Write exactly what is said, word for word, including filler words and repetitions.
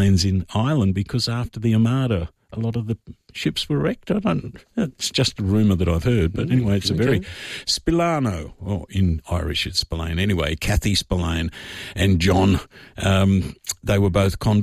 Spillane's in Ireland because after the Armada, a lot of the ships were wrecked. I don't. It's just a rumour that I've heard, but anyway, it's a Okay. very Spillano, or in Irish it's Spillane. Anyway, Kathy Spillane and John, um, they were both convicts.